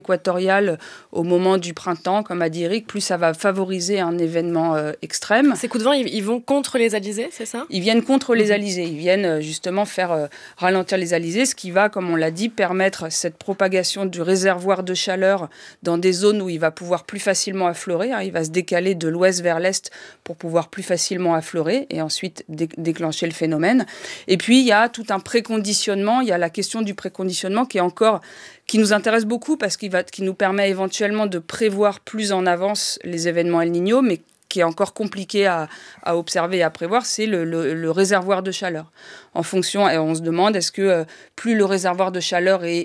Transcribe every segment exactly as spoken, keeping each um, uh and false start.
équatoriale au moment du printemps, comme a dit Eric, plus ça va favoriser un événement euh, extrême. Ces coups de vent, ils, ils vont contre les alizés, c'est ça ? Ils viennent contre mmh. les alizés. Ils viennent euh, justement faire euh, ralentir les alizés, ce qui va, comme on l'a dit, permettre cette propagation du réservoir de chaleur dans des zones où il va pouvoir plus facilement affleurer. Hein. Il va se décaler de l'ouest vers l'est pour pouvoir plus facilement affleurer et ensuite dé- déclencher le phénomène. Et puis, il y a tout un préconditionnement. Il y a la question du préconditionnement qui est encore... qui nous intéresse beaucoup parce qu'il va, qui nous permet éventuellement de prévoir plus en avance les événements El Niño, mais qui est encore compliqué à, à observer et à prévoir, c'est le, le, le réservoir de chaleur. En fonction, et on se demande, est-ce que euh, plus le réservoir de chaleur est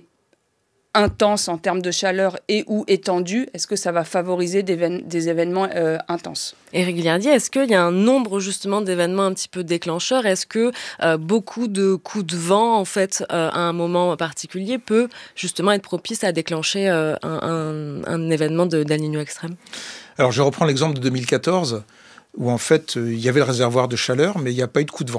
intense en termes de chaleur et ou étendu, est-ce que ça va favoriser des, des événements euh, intenses ? Éric Gilliardi, est-ce qu'il y a un nombre justement d'événements un petit peu déclencheurs ? Est-ce que euh, beaucoup de coups de vent, en fait, euh, à un moment particulier, peut justement être propice à déclencher euh, un, un, un événement de, d'El Niño extrême ? Alors, je reprends l'exemple de deux mille quatorze, où en fait, euh, il y avait le réservoir de chaleur, mais il n'y a pas eu de coup de vent.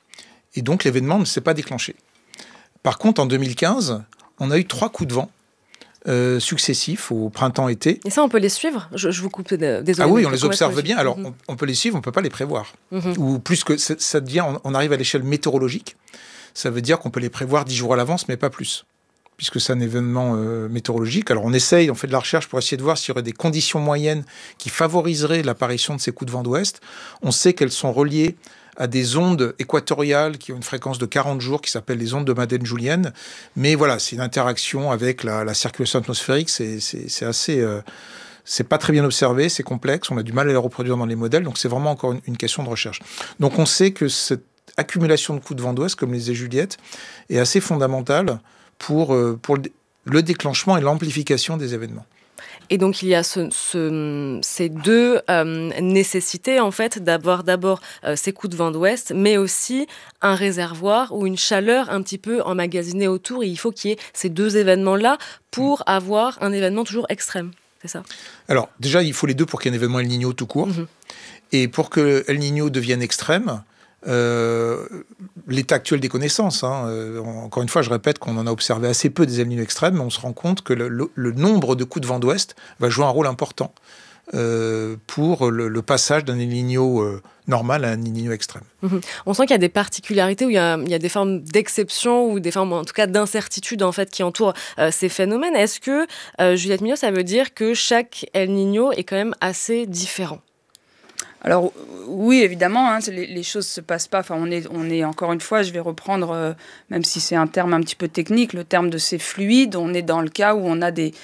Et donc, l'événement ne s'est pas déclenché. Par contre, en deux mille quinze, on a eu trois coups de vent euh, successifs au printemps-été. Et ça, on peut les suivre ? je, je vous coupe, désolé. Ah oui, on les observe bien. Alors, mm-hmm. on, on peut les suivre, on ne peut pas les prévoir. Mm-hmm. Ou plus que ça, ça devient, on, on arrive à l'échelle météorologique. Ça veut dire qu'on peut les prévoir dix jours à l'avance, mais pas plus, puisque c'est un événement euh, météorologique. Alors, on essaye, on fait de la recherche pour essayer de voir s'il y aurait des conditions moyennes qui favoriseraient l'apparition de ces coups de vent d'ouest. On sait qu'elles sont reliées à des ondes équatoriales qui ont une fréquence de quarante jours, qui s'appellent les ondes de Madden-Julienne. Mais voilà, c'est une interaction avec la, la circulation atmosphérique. C'est, c'est, c'est assez... Euh, c'est pas très bien observé, c'est complexe, on a du mal à les reproduire dans les modèles, donc c'est vraiment encore une, une question de recherche. Donc on sait que cette accumulation de coups de vent d'ouest, comme les disait Juliette, est assez fondamentale pour, euh, pour le, le déclenchement et l'amplification des événements. Et donc, il y a ce, ce, ces deux euh, nécessités, en fait, d'avoir d'abord euh, ces coups de vent d'ouest, mais aussi un réservoir ou une chaleur un petit peu emmagasinée autour. Et il faut qu'il y ait ces deux événements-là pour avoir un événement toujours extrême. C'est ça ? Alors, déjà, il faut les deux pour qu'il y ait un événement El Niño tout court. Mm-hmm. Et pour que El Niño devienne extrême, Euh, l'état actuel des connaissances, hein, euh, encore une fois, je répète qu'on en a observé assez peu des El Niño extrêmes, mais on se rend compte que le, le, le nombre de coups de vent d'ouest va jouer un rôle important euh, pour le, le passage d'un El Niño euh, normal à un El Niño extrême. Mmh. On sent qu'il y a des particularités, où il y a, il y a des formes d'exception ou des formes, en tout cas, d'incertitude en fait, qui entourent euh, ces phénomènes. Est-ce que, euh, Juliette Mignot, ça veut dire que chaque El Niño est quand même assez différent ? Alors oui, évidemment, hein, les, les choses se passent pas. Enfin, on est, on est encore une fois, je vais reprendre, euh, même si c'est un terme un petit peu technique, le terme de ces fluides. On est dans le cas où on a des.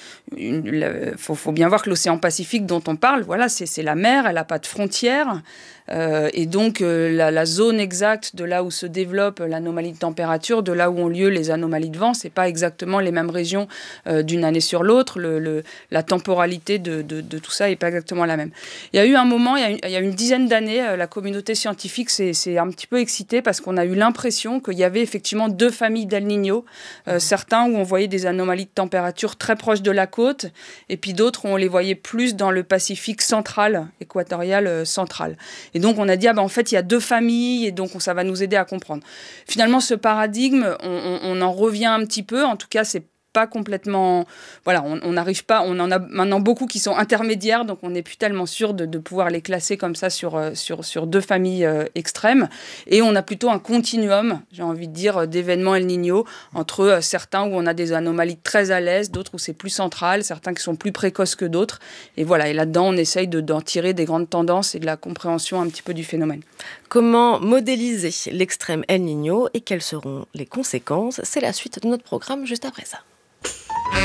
Il faut, faut bien voir que l'océan Pacifique dont on parle, voilà, c'est, c'est la mer, elle n'a pas de frontières. Euh, et donc, euh, la, la zone exacte de là où se développe l'anomalie de température, de là où ont lieu les anomalies de vent, c'est pas exactement les mêmes régions euh, d'une année sur l'autre. Le, le, la temporalité de, de, de tout ça n'est pas exactement la même. Il y a eu un moment, il y a, une, il y a une dizaine d'années, euh, la communauté scientifique s'est, s'est un petit peu excitée parce qu'on a eu l'impression qu'il y avait effectivement deux familles d'El Niño. Euh, mmh. Certains où on voyait des anomalies de température très proches de la côte, et puis d'autres où on les voyait plus dans le Pacifique central, équatorial euh, central. Et donc, on a dit, ah ben, en fait, il y a deux familles, et donc ça va nous aider à comprendre. Finalement, ce paradigme, on, on, on en revient un petit peu. En tout cas, c'est pas complètement... Voilà, on n'arrive pas... On en a maintenant beaucoup qui sont intermédiaires, donc on n'est plus tellement sûr de, de pouvoir les classer comme ça sur, sur, sur deux familles euh, extrêmes. Et on a plutôt un continuum, j'ai envie de dire, d'événements El Niño, entre euh, certains où on a des anomalies très à l'est, d'autres où c'est plus central, certains qui sont plus précoces que d'autres. Et voilà, et là-dedans, on essaye de, d'en tirer des grandes tendances et de la compréhension un petit peu du phénomène. Comment modéliser l'extrême El Niño et quelles seront les conséquences ? C'est la suite de notre programme juste après ça.